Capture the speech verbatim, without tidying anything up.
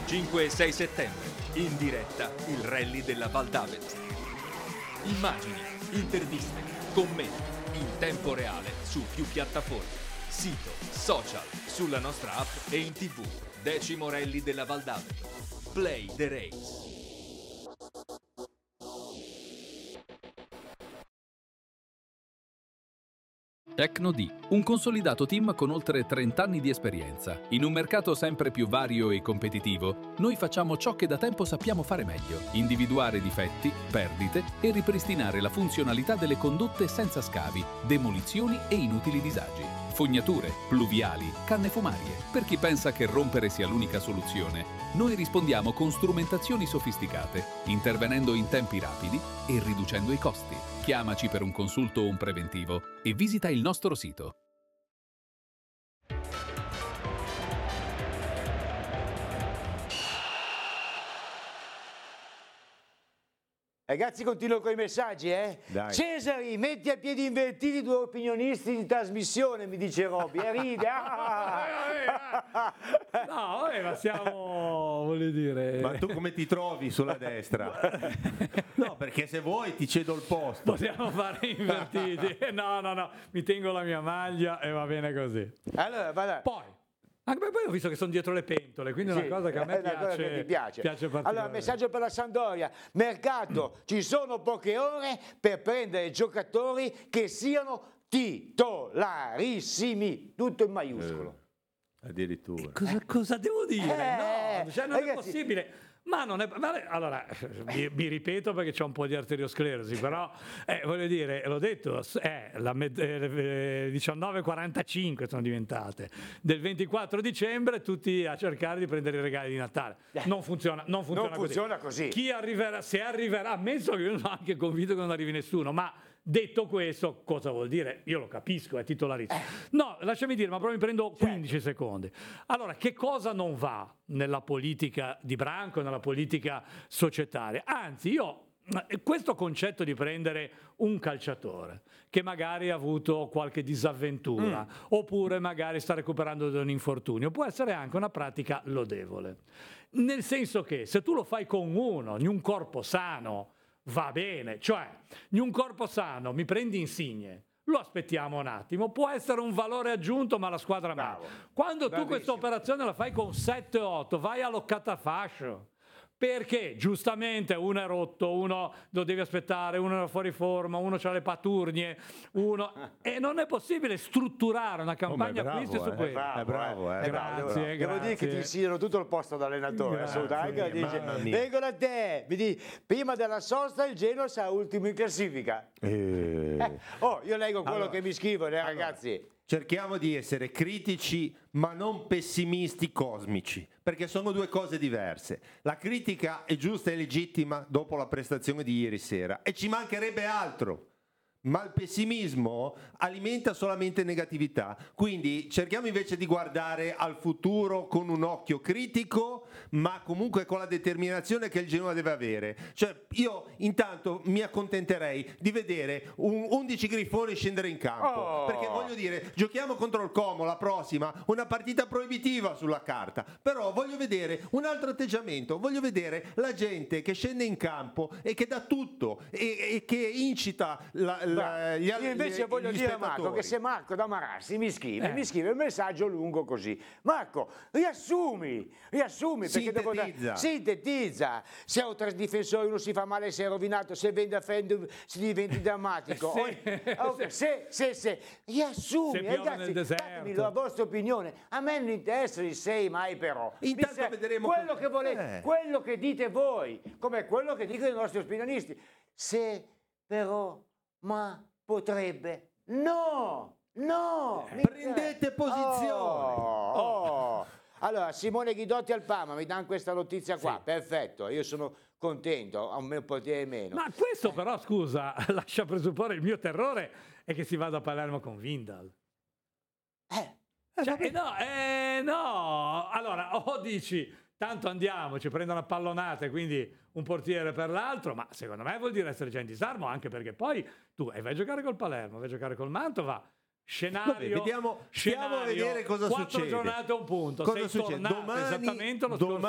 cinque e sei settembre, in diretta il rally della Val d'Avelta. Immagini, interviste, commenti, in tempo reale su più piattaforme, sito, social, sulla nostra app e in tv. Decimo rally della Val d'Avelta. Play the race. Tecnodi, un consolidato team con oltre trenta anni di esperienza. In un mercato sempre più vario e competitivo, noi facciamo ciò che da tempo sappiamo fare meglio: individuare difetti, perdite e ripristinare la funzionalità delle condotte senza scavi, demolizioni e inutili disagi. Fognature, pluviali, canne fumarie. Per chi pensa che rompere sia l'unica soluzione, noi rispondiamo con strumentazioni sofisticate, intervenendo in tempi rapidi e riducendo i costi. Chiamaci per un consulto o un preventivo e visita il nostro sito. Ragazzi, continuo con i messaggi, eh? Dai. Cesari, metti a piedi invertiti due opinionisti di trasmissione, mi dice Robby, e ride. Ah! No, vabbè, ma siamo, voglio dire... Ma tu come ti trovi sulla destra? No, perché se vuoi ti cedo il posto. Possiamo fare invertiti. No, no, no, mi tengo la mia maglia e va bene così. Allora, va là. Poi, anche poi ho visto che sono dietro le pentole, quindi è Sì, una cosa che a me è una cosa piace, che mi piace. piace Allora, particolarmente. messaggio per la Sampdoria. Mercato, ci sono poche ore per prendere giocatori che siano titolarissimi. Tutto in maiuscolo. Eh, addirittura. Cosa, cosa devo dire? Eh, no, cioè non è ragazzi- possibile. Ma non è. ma- Allora, mi, mi ripeto perché c'ho un po' di arteriosclerosi, però eh, voglio dire, l'ho detto, è la med- eh, diciannove e quarantacinque sono diventate. Del ventiquattro dicembre tutti a cercare di prendere i regali di Natale. Non funziona, non funziona, Non funziona così. Chi arriverà, se arriverà, ammesso che io sono anche convinto che non arrivi nessuno, ma detto questo, cosa vuol dire? Io lo capisco, è titolarissimo. No, lasciami dire, ma proprio mi prendo quindici secondi. Allora, che cosa non va nella politica di Branco, nella politica societaria? Anzi, io questo concetto di prendere un calciatore che magari ha avuto qualche disavventura mm. oppure magari sta recuperando da un infortunio può essere anche una pratica lodevole, nel senso che se tu lo fai con uno di un corpo sano va bene, cioè in un corpo sano mi prendi Insigne, lo aspettiamo un attimo, può essere un valore aggiunto ma la squadra Bravo. merda. Quando tu Bravissimo. questa operazione la fai con sette otto vai all'occatafascio, perché giustamente uno è rotto, uno lo devi aspettare, uno era fuori forma, uno ha le paturnie, uno... e non è possibile strutturare una campagna Oh, ma è acquisti bravo, su eh. questo. È bravo, eh. È bravo, Grazie, devo, devo dire che ti grazie. insidiano tutto il posto da allenatore. Grazie, assolutamente. Dice, mamma mia. vengo da te, mi dici, prima della sosta il Genoa sarà ultimo in classifica. Eh. Eh, oh, io leggo quello Allora, che mi scrivono, eh, ragazzi. Cerchiamo di essere critici ma non pessimisti cosmici, perché sono due cose diverse. La critica è giusta e legittima dopo la prestazione di ieri sera e ci mancherebbe altro. Ma il pessimismo alimenta solamente negatività, quindi cerchiamo invece di guardare al futuro con un occhio critico, ma comunque con la determinazione che il Genoa deve avere. Cioè, io intanto mi accontenterei di vedere un undici grifoni scendere in campo, Oh. perché voglio dire, giochiamo contro il Como la prossima, una partita proibitiva sulla carta, però voglio vedere un altro atteggiamento, voglio vedere la gente che scende in campo e che dà tutto e, e che incita la, la, gli, Io invece gli- voglio gli dire a Marco spettatori. che se Marco da Marassi mi scrive, Eh. mi scrive un messaggio lungo così. Marco, riassumi, riassumi perché devo da- Sintetizza. sintetizza. Se ho tre difensori uno si fa male, si è rovinato, se vende a Fendo si diventa drammatico. Se- Oh, ok, se, se, se, riassumi, Se piove ragazzi, nel deserto. datemi la vostra opinione. A me non interessa il sei mai però. Mi Intanto serve vedremo quello come- che volete, Eh. quello che dite voi, come quello che dicono i nostri opinionisti. Se però, ma potrebbe, no, no. mi prendete interessa. posizione. Oh, oh. Allora, Simone Ghidotti al Parma mi danno questa notizia qua, Sì. perfetto, io sono contento, a un mio potere meno. Ma questo però, scusa, lascia presupporre il mio terrore è che si vada a Palermo con Vindal. Eh, Cioè, eh, no, eh, no, allora o dici tanto andiamo, ci prendono a pallonate, quindi un portiere per l'altro, ma secondo me vuol dire essere già in disarmo, anche perché poi tu eh, vai a giocare col Palermo, vai a giocare col Mantova, scenario, Vabbè, vediamo- stiamo a scenario, vedere cosa quattro succede. giornate a un punto, Cosa sei succede? tornato Domani- esattamente lo domani- scorso